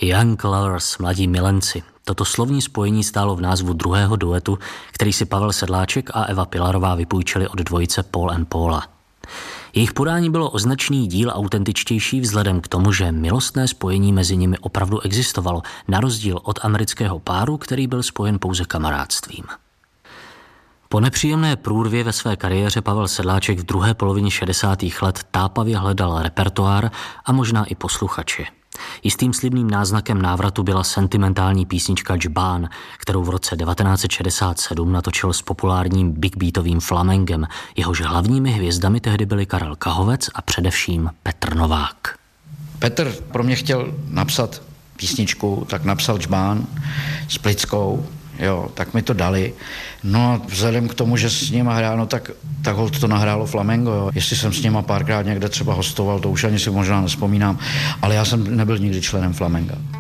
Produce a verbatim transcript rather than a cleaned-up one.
Young Lovers, mladí milenci. Toto slovní spojení stálo v názvu druhého duetu, který si Pavel Sedláček a Eva Pilarová vypůjčili od dvojice Paul and Paula. Jejich podání bylo o značný díl autentičtější vzhledem k tomu, že milostné spojení mezi nimi opravdu existovalo, na rozdíl od amerického páru, který byl spojen pouze kamarádstvím. Po nepříjemné průrvě ve své kariéře Pavel Sedláček v druhé polovině šedesátých let tápavě hledal repertoár a možná i posluchače. Jistým slibným náznakem návratu byla sentimentální písnička Džbán, kterou v roce devatenáct set šedesát sedm natočil s populárním big beatovým flamengem. Jehož hlavními hvězdami tehdy byli Karel Kahovec a především Petr Novák. Petr pro mě chtěl napsat písničku, tak napsal Džbán s Plickou, jo, tak mi to dali. No a vzhledem k tomu, že s nima hráno, tak, tak holt to nahrálo Flamengo, jo. Jestli jsem s nima párkrát někde třeba hostoval, to už ani si možná nespomínám, ale já jsem nebyl nikdy členem Flamenga.